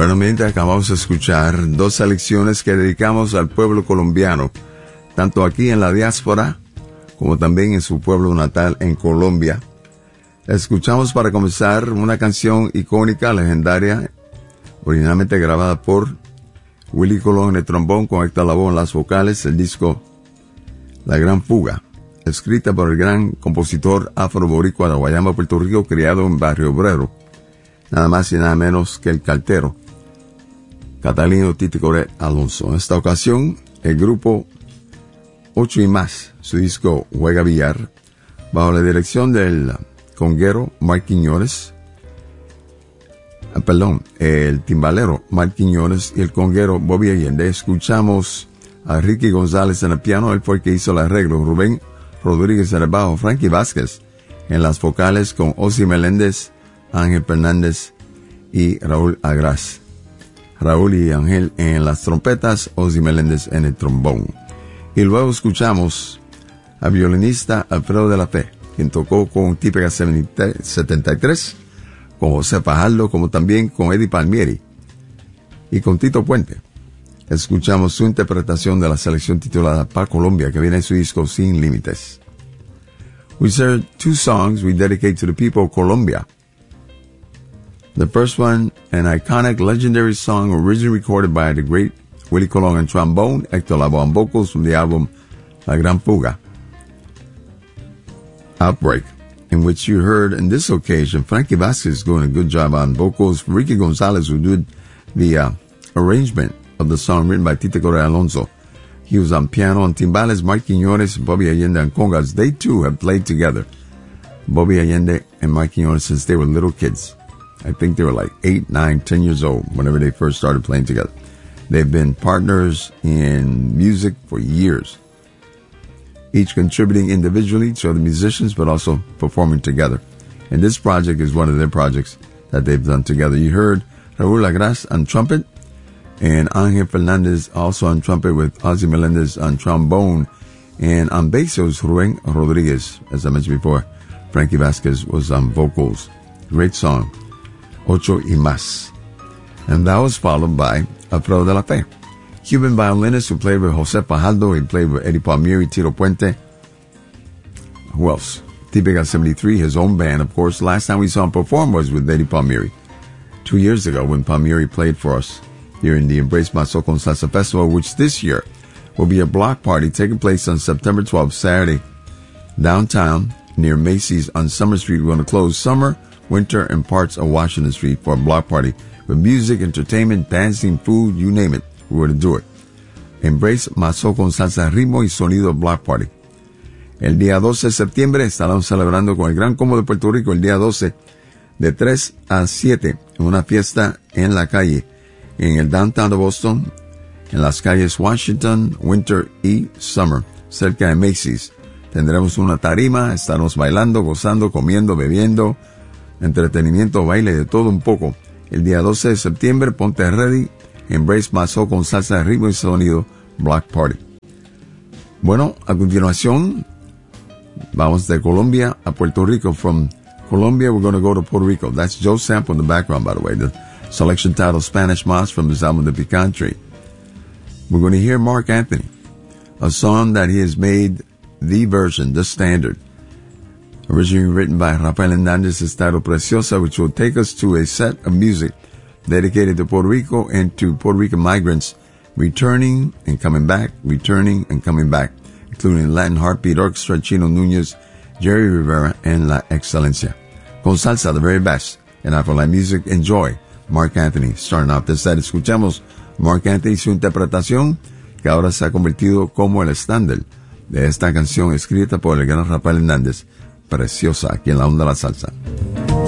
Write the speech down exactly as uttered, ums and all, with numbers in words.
Bueno, mientras acabamos de escuchar dos selecciones que dedicamos al pueblo colombiano, tanto aquí en la diáspora como también en su pueblo natal en Colombia. Escuchamos para comenzar una canción icónica, legendaria, originalmente grabada por Willie Colón en el trombón con Héctor Lavoe en las vocales, el disco La Gran Fuga, escrita por el gran compositor afro-boricua de Guayama, Puerto Rico, criado en Barrio Obrero, nada más y nada menos que el cartero Catalino Titi Coret Alonso. En esta ocasión, el grupo Ocho y Más, su disco Juega Billar, bajo la dirección del conguero Mark Quiñones, ah, perdón, el timbalero Mark Quiñones y el conguero Bobby Allende. Escuchamos a Ricky González en el piano, él fue el que hizo el arreglo, Rubén Rodríguez en el bajo, Frankie Vázquez en las vocales con Ozzy Meléndez, Ángel Fernández y Raúl Agras. Raúl y Ángel en las trompetas, Ozzy Meléndez en el trombón. Y luego escuchamos al violinista Alfredo de la Fe, quien tocó con Típica setenta y tres, con José Fajardo, como también con Eddie Palmieri y con Tito Puente. Escuchamos su interpretación de la selección titulada Pa' Colombia, que viene en su disco Sin Límites. We share two songs we dedicate to the people of Colombia. The first one, an iconic, legendary song originally recorded by the great Willie Colón on trombone, Héctor Lavoe on vocals from the album La Gran Fuga, Outbreak, in which you heard in this occasion Frankie Vázquez doing a good job on vocals, Ricky González, who did the uh, arrangement of the song written by Tito Coret Alonso. He was on piano and timbales, Mark Quiñones, Bobby Allende on congas. They too have played together, Bobby Allende and Mark Quiñones, since they were little kids. I think they were like eight, nine, ten years old whenever they first started playing together. They've been partners in music for years, each contributing individually to other musicians, but also performing together. And this project is one of their projects that they've done together. You heard Raúl Agras on trumpet, and Ángel Fernández also on trumpet with Ozzy Meléndez on trombone, and on bass it was Rubén Rodríguez. As I mentioned before, Frankie Vázquez was on vocals. Great song, Ocho y Más. And that was followed by Alfredo de la Fe, Cuban violinist who played with José Fajardo. He played with Eddie Palmieri, Tito Puente. Who else? Típica seventy-three, his own band, of course. Last time we saw him perform was with Eddie Palmieri, two years ago when Palmieri played for us here in the Embrace My Soul con Salsa Festival, which this year will be a block party taking place on September twelfth, Saturday, downtown near Macy's on Summer Street. We're going to close Summer, Winter, and parts of Washington Street for a block party with music, entertainment, dancing, food, you name it. We're going to do it. Embrace My Soul con Salsa, ritmo y sonido block party. El día doce de septiembre estarán celebrando con el Gran Combo de Puerto Rico el día doce de tres a siete en una fiesta en la calle, en el downtown de Boston, en las calles Washington, Winter y Summer, cerca de Macy's. Tendremos una tarima, estaremos bailando, gozando, comiendo, bebiendo, entretenimiento, baile, de todo un poco. El día doce de septiembre, ponte ready, Embrace My Soul con salsa, ritmo y sonido, Block Party. Bueno, a continuación, vamos de Colombia a Puerto Rico. From Colombia, we're going to go to Puerto Rico. That's Joe Sample in the background, by the way. The selection titled Spanish Moss from his album, The Pecan Tree. We're going to hear Mark Anthony, a song that he has made the version, the standard, originally written by Rafael Hernandez, is titled Preciosa, which will take us to a set of music dedicated to Puerto Rico and to Puerto Rican migrants returning and coming back, returning and coming back, including Latin Heartbeat Orchestra, Chino Núñez, Jerry Rivera, and La Excelencia. Con salsa, the very best in Afro-Latin music. Enjoy Mark Anthony. Starting off this set, escuchamos Mark Anthony, su interpretación, que ahora se ha convertido como el estándar de esta canción escrita por el gran Rafael Hernández, Preciosa, aquí en la onda de la salsa.